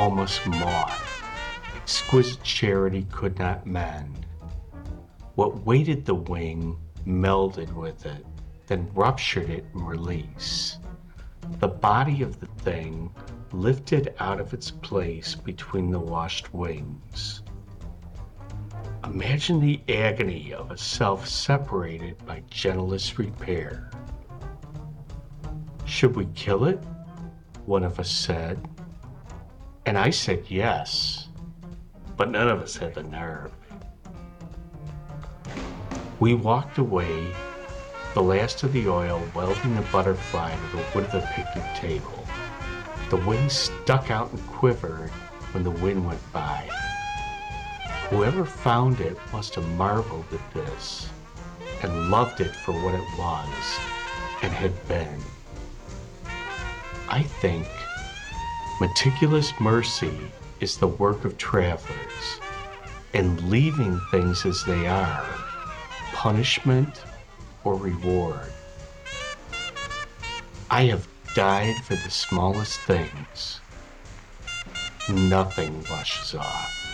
almost moth, exquisite charity could not mend. What weighted the wing melded with it, then ruptured it in release. The body of the thing lifted out of its place between the washed wings. Imagine the agony of a self separated by gentlest repair. Should we kill it? One of us said. And I said yes, but none of us had the nerve. We walked away, the last of the oil welding the butterfly to the wood of the picnic table. The wings stuck out and quivered when the wind went by. Whoever found it must have marveled at this and loved it for what it was and had been. I think meticulous mercy is the work of travelers, and leaving things as they are, punishment or reward. I have died for the smallest things. Nothing washes off.